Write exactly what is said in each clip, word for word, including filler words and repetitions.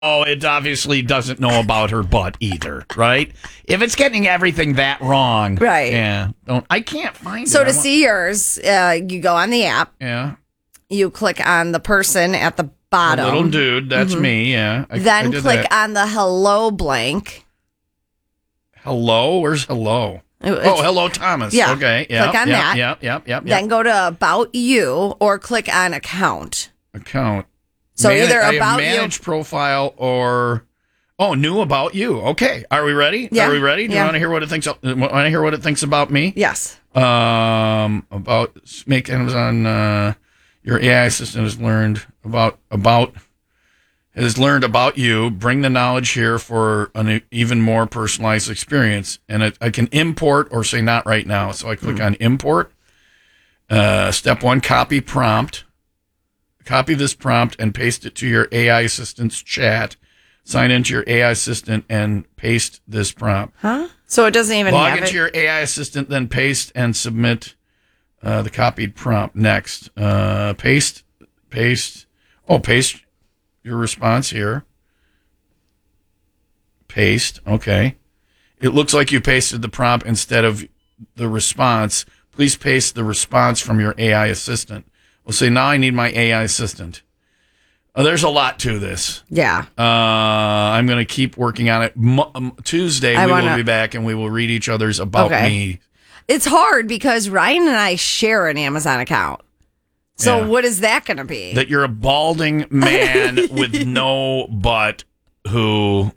Oh, it obviously doesn't know about her butt either, right? If it's getting everything that wrong, right? Yeah, don't. I can't find so it. So to see yours, uh, you go on the app. Yeah. You click on the person at the bottom. The little dude, that's mm-hmm. me. Yeah. I, then I click that. on the hello blank. Hello, where's hello? It's, oh, hello, Thomas. Yeah. Okay. Yeah. Click on yep, that. Yep. Yep. Yep. Then go to about you or click on account. Account. So Man- either I about manage you profile or oh, new about you. Okay, are we ready? Yeah. Are we ready? Do yeah. you want to hear what it thinks? Want to hear what it thinks about me? Yes. Um, about make Amazon. Uh, your A I assistant has learned about about has learned about you. Bring the knowledge here for an even more personalized experience. And it, I can import or say not right now. So I click mm. on import. Uh, step one: copy prompt. Copy this prompt and paste it to your A I assistant's chat. Sign into your A I assistant and paste this prompt. Huh? So it doesn't even log have into it? your A I assistant, then paste and submit uh, the copied prompt. Next, uh, paste, paste. Oh, paste your response here. Paste. Okay. It looks like you pasted the prompt instead of the response. Please paste the response from your A I assistant. We'll say, now I need my A I assistant. Uh, there's a lot to this. Yeah. Uh, I'm going to keep working on it. Mo- um, Tuesday, I we wanna... will be back and we will read each other's about okay. me. It's hard because Ryan and I share an Amazon account. So yeah. what is that going to be? That you're a balding man with no butt who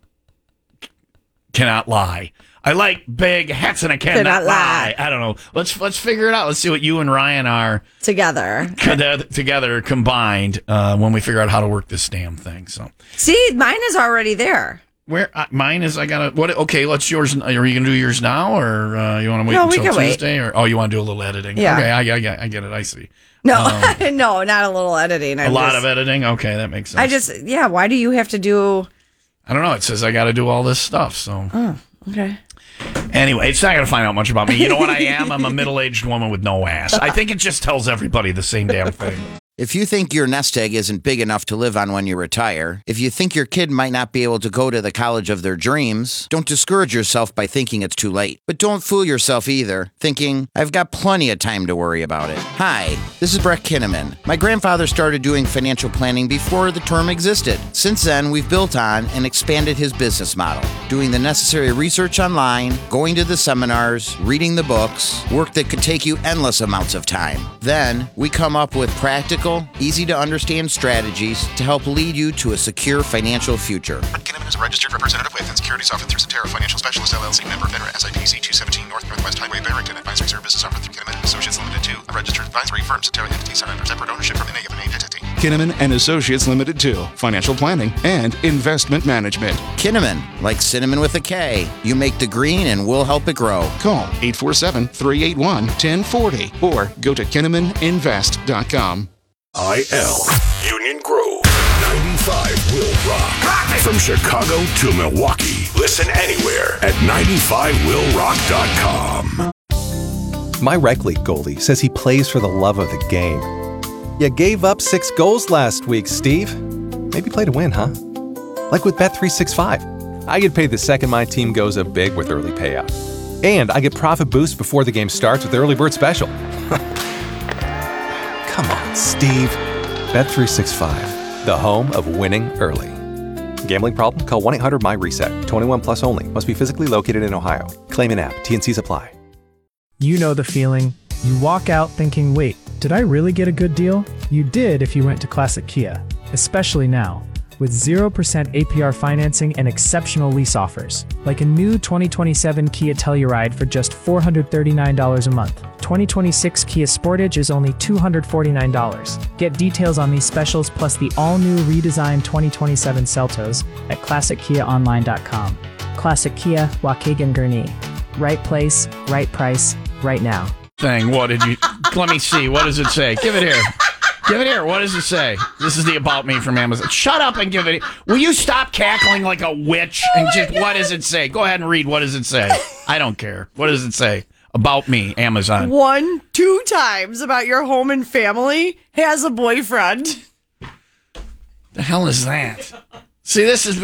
cannot lie. I like big hats and I cannot, cannot lie. lie. I don't know. Let's let's figure it out. Let's see what you and Ryan are together together combined uh, when we figure out how to work this damn thing. So see, mine is already there. Where uh, mine is, I gotta what? Okay, let's yours. Are you gonna do yours now, or uh, you want to wait no, until we Tuesday? Wait. Or oh, you want to do a little editing? Yeah. Okay, I, I, I get it. I see. No, um, no, not a little editing. I'm a lot just, of editing. Okay, that makes sense. I just yeah. Why do you have to do? I don't know. It says I got to do all this stuff. So oh, okay. Anyway, it's not going to find out much about me. You know what I am? I'm a middle-aged woman with no ass. I think it just tells everybody the same damn thing. If you think your nest egg isn't big enough to live on when you retire, if you think your kid might not be able to go to the college of their dreams, don't discourage yourself by thinking it's too late. But don't fool yourself either, thinking, I've got plenty of time to worry about it. Hi, this is Brett Kinnaman. My grandfather started doing financial planning before the term existed. Since then, we've built on and expanded his business model, doing the necessary research online, going to the seminars, reading the books, work that could take you endless amounts of time. Then, we come up with practical, easy-to-understand strategies to help lead you to a secure financial future. Brett Kinnaman is a registered representative with and securities offered through Cetera Financial Specialist, L L C, member FINRA, S I P C two seventeen North Northwest Highway, Barrington. Advisory services offered through Kinnaman Associates Limited two, a registered advisory firm. Cetera entity separate separate ownership from any of an entity. Kinnaman and Associates Limited two, financial planning and investment management. Kinnaman, like cinnamon with a K. You make the green and we'll help it grow. Call eight four seven, three eight one, one zero four zero or go to kinnaman invest dot com. I L Union Grove ninety-five will rock. rock From Chicago to Milwaukee. Listen anywhere at ninety-five will rock dot com. My rec league goalie says he plays for the love of the game. You gave up six goals last week, Steve. Maybe play to win, huh? Like with Bet three sixty-five. I get paid the second my team goes up big with early payout. And I get profit boost before the game starts with the early bird special. Come on, Steve. Bet three sixty-five, the home of winning early. Gambling problem? Call one eight hundred M Y reset. twenty-one plus only. Must be physically located in Ohio. Claim in app. T N Cs apply. You know the feeling. You walk out thinking, wait, did I really get a good deal? You did if you went to Classic Kia, especially now. With zero percent A P R financing and exceptional lease offers, like a new twenty twenty-seven Kia Telluride for just four hundred thirty-nine dollars a month. twenty twenty-six Kia Sportage is only two hundred forty-nine dollars. Get details on these specials plus the all-new redesigned twenty twenty-seven Seltos at classic kia online dot com. Classic Kia, Waukegan Gurnee. Right place, right price, right now. Thing, what did you... Let me see. What does it say? Give it here. Give it here. What does it say? This is the About Me from Amazon. Shut up and give it. Will you stop cackling like a witch and just, what does it say? Go ahead and read. What does it say? I don't care. What does it say? About Me, Amazon. One, two times about your home and family has a boyfriend. The hell is that? See, this is